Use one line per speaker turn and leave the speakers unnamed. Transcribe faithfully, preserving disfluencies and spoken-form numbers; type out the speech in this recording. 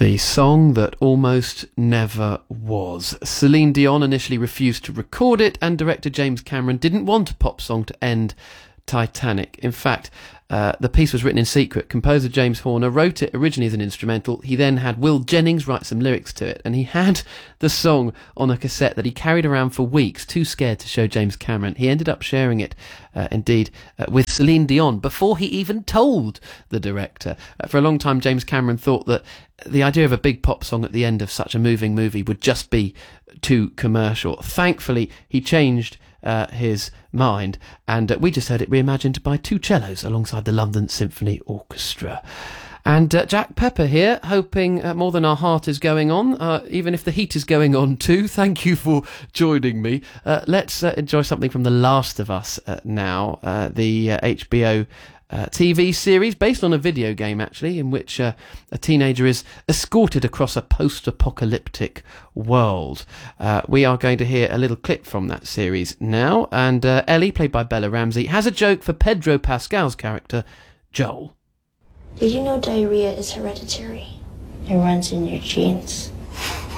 The song that almost never was. Celine Dion initially refused to record it, and director James Cameron didn't want a pop song to end Titanic. In fact, uh, the piece was written in secret. Composer James Horner wrote it originally as an instrumental. He then had Will Jennings write some lyrics to it, and he had the song on a cassette that he carried around for weeks, too scared to show James Cameron. He ended up sharing it, uh, indeed, uh, with Celine Dion before he even told the director. Uh, for a long time, James Cameron thought that the idea of a big pop song at the end of such a moving movie would just be too commercial. Thankfully, he changed Uh, his mind, and uh, we just heard it reimagined by two cellos alongside the London Symphony Orchestra. And uh, Jack Pepper here, hoping uh, more than our heart is going on, uh, even if the heat is going on too. Thank you for joining me. Uh, let's uh, enjoy something from The Last of Us uh, now, uh, the uh, H B O Uh, T V series based on a video game, actually, in which uh, a teenager is escorted across a post-apocalyptic world. Uh, we are going to hear a little clip from that series now, and uh, Ellie, played by Bella Ramsey, has a joke for Pedro Pascal's character, Joel.
Did you know diarrhea is hereditary? It runs in your genes.